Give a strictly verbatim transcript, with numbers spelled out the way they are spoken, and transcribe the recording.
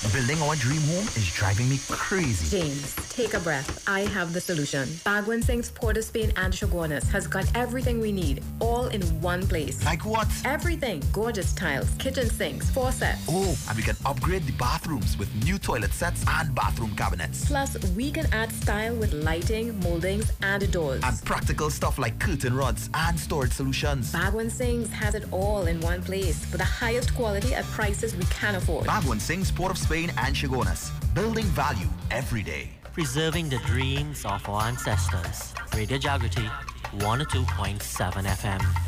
Building our dream home is driving me crazy. James, take a breath. I have the solution. Bagwan Singh's Port of Spain and Chaguanas has got everything we need, all in one place. Like what? Everything. Gorgeous tiles, kitchen sinks, faucets. Oh, and we can upgrade the bathrooms with new toilet sets and bathroom cabinets. Plus, we can add style with lighting, moldings, and doors. And practical stuff like curtain rods and storage solutions. Bagwan Singh's has it all in one place for the highest quality at prices we can afford. Bagwan Singh's Port of Spain and Chaguanas. Building value every day. Preserving the dreams of our ancestors. Radio Jagriti, one oh two point seven F M.